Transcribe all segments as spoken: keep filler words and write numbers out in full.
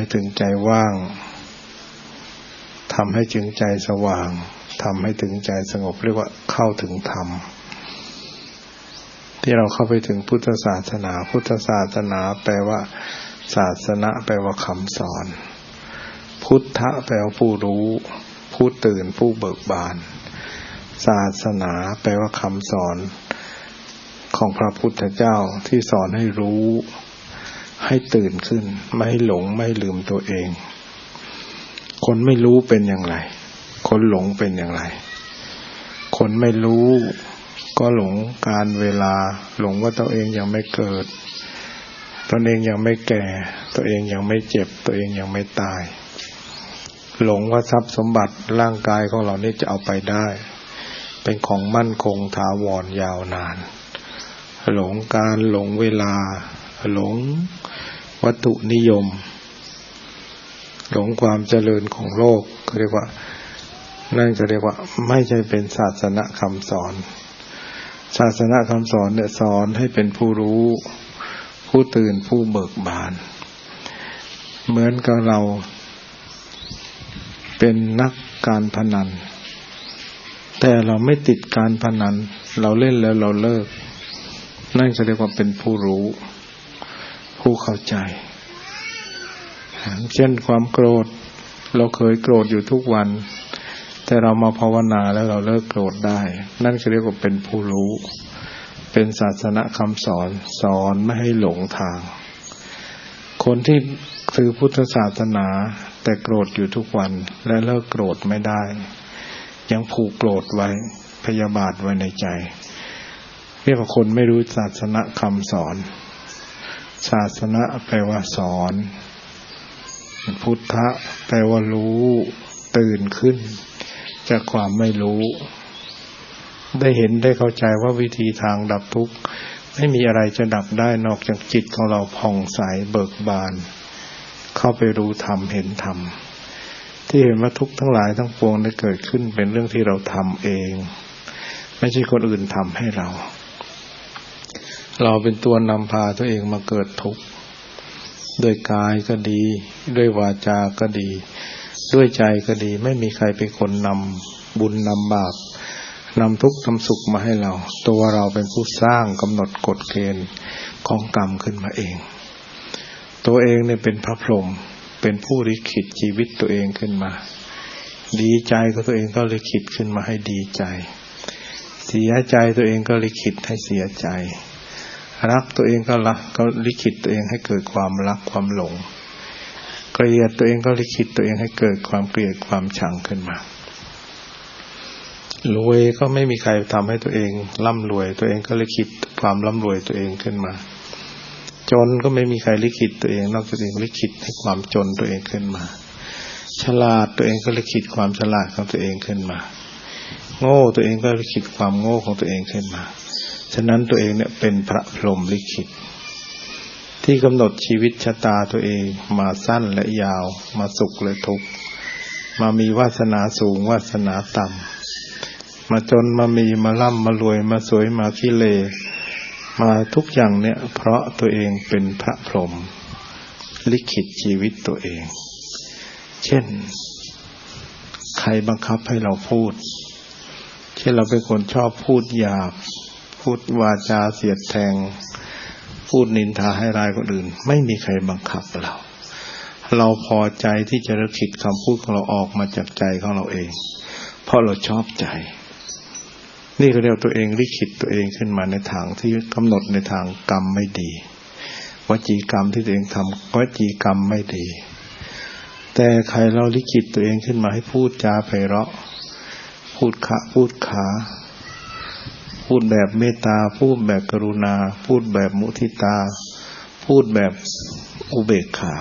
ถึงใจว่างทำให้ถึงใจสว่างทำให้ถึงใจสงบเรียกว่าเข้าถึงธรรมที่เราเข้าไปถึงพุทธศาสนาพุทธศาสนาแปลว่าศาสนาแปลว่าคำสอนพุทธะแปลว่าผู้รู้ผู้ตื่นผู้เบิกบานศาสนาแปลว่าคำสอนของพระพุทธเจ้าที่สอนให้รู้ให้ตื่นขึ้นไม่ให้หลงไม่ลืมตัวเองคนไม่รู้เป็นอย่างไรคนหลงเป็นอย่างไรคนไม่รู้ก็หลงการเวลาหลงว่าตัวเองยังไม่เกิดตัวเองยังไม่แก่ตัวเองยังไม่เจ็บตัวเองยังไม่ตายหลงว่าทรัพย์สมบัติร่างกายของเรานี่จะเอาไปได้เป็นของมั่นคงถาวรยาวนานหลงการหลงเวลาหลงวัตถุนิยมหลงความเจริญของโลกเขาเรียกว่านั่นจะเรียกว่าไม่ใช่เป็นศาสนาคำสอนศาสนาคำสอนเนี่ยสอนให้เป็นผู้รู้ผู้ตื่นผู้เบิกบานเหมือนกับเราเป็นนักการพนันแต่เราไม่ติดการพนันเราเล่นแล้วเราเลิกนั่นจะเรียกว่าเป็นผู้รู้ผู้เข้าใจเช่นความโกรธเราเคยโกรธอยู่ทุกวันแต่เรามาภาวนาแล้วเราเลิกโกรธได้นั่นจะเรียกว่าเป็นผู้รู้เป็นศาสนาคำสอนสอนไม่ให้หลงทางคนที่ถือพุทธศาสนาแต่โกรธอยู่ทุกวันและเลิกโกรธไม่ได้ยังผูกโกรธไว้พยาบาทไว้ในใจเรียกว่าคนไม่รู้ศาสนาคำสอนศาสนาแปลว่าสอนพุทธะแปลว่ารู้ตื่นขึ้นจากความไม่รู้ได้เห็นได้เข้าใจว่าวิธีทางดับทุกข์ไม่มีอะไรจะดับได้นอกจากจิตของเราผ่องใสเบิกบานเข้าไปรู้ธรรมเห็นธรรมที่เห็นว่าทุกข์ทั้งหลายทั้งปวงได้เกิดขึ้นเป็นเรื่องที่เราทำเองไม่ใช่คนอื่นทำให้เราเราเป็นตัวนำพาตัวเองมาเกิดทุกข์ด้วยกายก็ดีด้วยวาจาก็ดีด้วยใจก็ดีไม่มีใครเป็นคนนำบุญนำบาปนำทุกข์นำสุขมาให้เราตัวเราเป็นผู้สร้างกำหนดกฎเกณฑ์ของกรรมขึ้นมาเองตัวเองเนี่ยเป็นพระพรหมเป็นผู้ลิขิตชีวิตตัวเองขึ้นมาดีใจก็ตัวเองก็ลิขิตขึ้นมาให้ดีใจเสียใจตัวเองก็ลิขิตให้เสียใจรักตัวเองก็รักก็ลิขิตตัวเองให้เกิดความรักความหลงเกลียดตัวเองก็ลิขิตตัวเองให้เกิดความเกลียดความชังขึ้นมารวยก็ไม่มีใครทำให้ตัวเองร่ำรวยตัวเองก็ลิขิตความร่ำรวยตัวเองขึ้นมาจนก็ไม่มีใครลิขิตตัวเองนอกจากตัวเองลิขิตให้ความจนตัวเองขึ้นมาฉลาดตัวเองก็ลิขิตความฉลาดของตัวเองขึ้นมาโง่ตัวเองก็ลิขิตความโง่ของตัวเองขึ้นมาฉะนั้นตัวเองเนี่ยเป็นพระพรหมลิขิตที่กำหนดชีวิตชะตาตัวเองมาสั้นและยาวมาสุขและทุกข์มามีวาสนาสูงวาสนาต่ำมาจนมามีมาร่ำมารวยมาสวยมาขี้เลมาทุกอย่างเนี่ยเพราะตัวเองเป็นพระพรหมลิขิตชีวิตตัวเองเช่นใครบังคับให้เราพูดเช่นเราเป็นคนชอบพูดหยาบพูดวาจาเสียดแทงพูดนินทาให้ร้ายคนอื่นไม่มีใครบังคับเราเราพอใจที่จะลิขิตคำพูดของเราออกมาจากใจของเราเองเพราะเราชอบใจนี่ก็เรียกตัวเองลิขิตตัวเองขึ้นมาในทางที่กำหนดในทางกรรมไม่ดีวจีกรรมที่ตัวเองทำวจีกรรมไม่ดีแต่ใครเราลิขิตตัวเองขึ้นมาให้พูดจาไพเราะพูดขะพูดขาพูดแบบเมตตาพูดแบบกรุณาพูดแบบมุทิตาพูดแบบอุเบกขา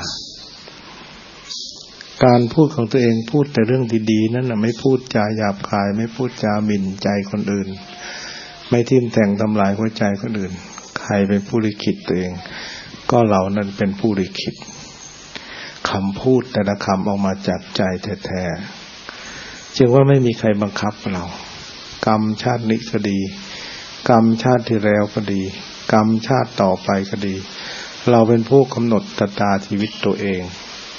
การพูดของตัวเองพูดแต่เรื่องดีๆนั่นน่ะไม่พูดจาหยาบคายไม่พูดจาหมิ่นใจคนอื่นไม่ทิ่มแทงทำลายหัวใจคนอื่นใครเป็นผู้ลิขิตตัวเองก็เรานั่นเป็นผู้ลิขิตคำพูดแต่ละคำออกมาจากใจแท้ๆจึงว่าไม่มีใครบังคับเรากรรมชาตินี้ก็ดีกรรมชาติที่แล้วก็ดีกรรมชาติต่อไปก็ดีเราเป็นผู้กำหนดชะตาชีวิตตัวเอง